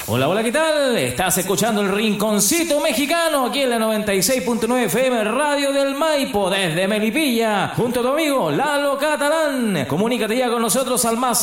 Hola, hola, ¿qué tal? Estás escuchando el Rinconcito Mexicano aquí en la 96.9 FM Radio del Maipo desde Melipilla, junto a tu amigo Lalo Catalán. Comunícate ya con nosotros al más